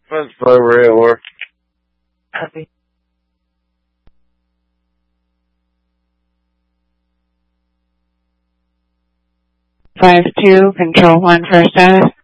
Let's play real work. Copy. 5-2, Control 1 for status.